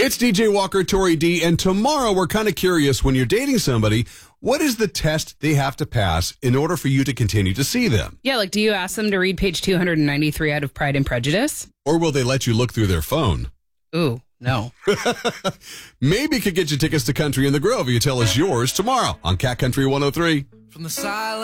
It's DJ Walker, Tori D, and tomorrow we're kind of curious, when you're dating somebody, what is the test they have to pass in order for you to continue to see them? Yeah, like, do you ask them to read page 293 out of Pride and Prejudice? Or will they let you look through their phone? Ooh, no. Maybe could get you tickets to Country in the Grove if you tell us yours tomorrow on Cat Country 103. From the silence.